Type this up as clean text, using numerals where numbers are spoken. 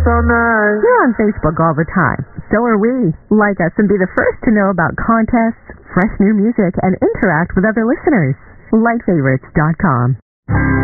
so nice. You're on Facebook all the time. So are we. Like us and be the first to know about contests, fresh new music, and interact with other listeners. LightFavorites.com.